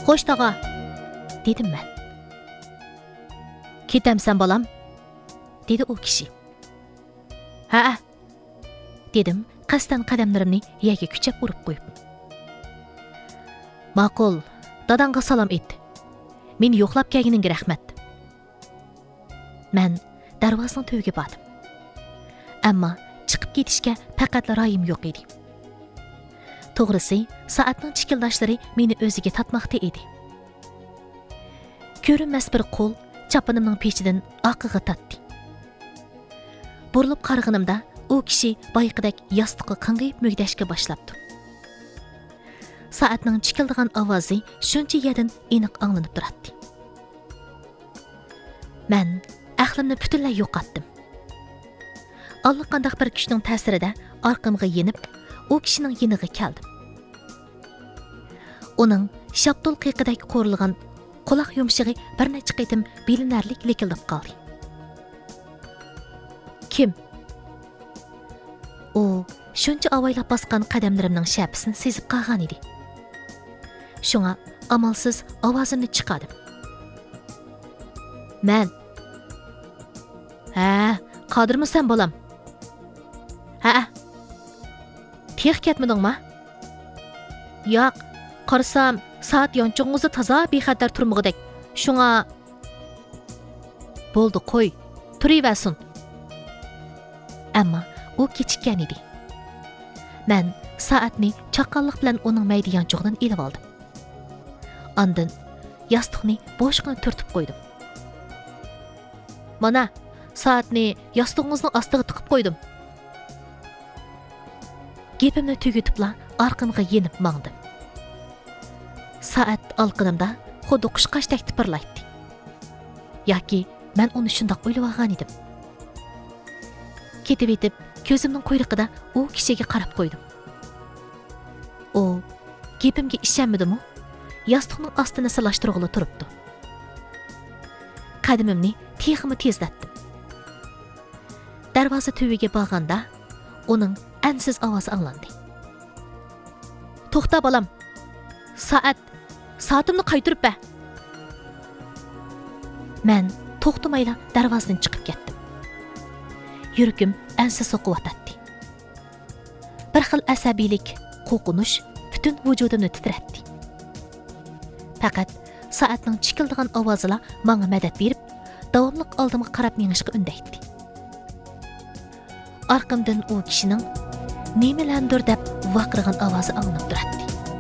Xo'sh tog'a, dedim men. Ketamsan bolam, dedi u kishi. Ha, dedim qasdan qadamlarimni yerga kuchab urib qo'yib. Ma'qul, dadangga salom et. Meni yo'qlab kelganingga rahmat. Men darvozaning töviga bordim. Ammo chiqib ketishga faqatla royim yo'q edi. To'g'risi, soatning chikildashlari meni o'ziga tatmoqda edi. Ko'rinmas bir qo'l chapanimning pechidan orqaga tatdi. Burilib qarag'animda u kishi boyqidek yostiqqa qang'iyib mugdashga boshlabdi. Soatning chikildigan ovozi shuncha yerdan aniq anglanib turardi. Men aqlimni butunlay yo'qotdim. Allaqanday bir kuchning ta'sirida orqamga yenib, u kishining yeniga keldim. Uning shaptul qiqidek qo'rilgan quloq yumshig'i bir necha qitim bilinarlik likildib qoldi. Kim? U shuncha avaylab bosgan qadamlarimning shapsini sezib qolgan edi. Shunga amalsiz ovozimni chiqardim. Men. Ha, qodirmisan bolam? Ha. Tex ketmedingmi? Yo'q, qarasam soat yonchug'ingizda toza bexatar turmag'idek. Shunga bo'ldi, qo'y, turaversin. Ammo u kechikkan edi. Men soatni chaqqonlik bilan uning mayda yonchug'idan ilib oldim. Ondan yostiqni boshqani turtib qo'ydim. Mana, soatni yostig'ingizning ostiga tiqib qo'ydim. Gapimni tugatibla orqamga yenib mangdim. Soat olqinimda xuddi qushqashdek tipirlaydi. Yoki men uni shundoq o'ylab olgan edim. Ketib etib, ko'zimning quyruqida u kishiga qarab qo'ydim. U gapimga ishonmadimi? Yostiqning ostini silashtirg'ili turibdi. Qadamimni texmi tezlatdim. Darvoza tuviga borganda uning ansiz ovozi anglandi. To'xta bolam. Soatimni qaytirib ber. Men to'xtamayla darvozadan chiqib ketdim. Yuragim ansiz so'qiyotdi. Bir xil asabiylik, qo'rqinish butun vujudimni titratdi. Faqat soatning chikildigan ovozila menga madad berib, davomli oldimga qarab menishga undaydi. Arqamdan u kishining nimalandir deb vaqirgan ovozi anglanib turadi.